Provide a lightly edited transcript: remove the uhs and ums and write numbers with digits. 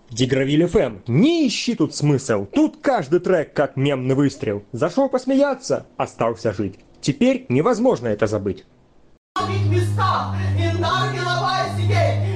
Дигравиль ФМ. Не ищи тут смысл. Тут каждый трек как мемный выстрел. Зашел посмеяться, остался жить. Теперь невозможно это забыть. Местах, и наргиловая сидеть,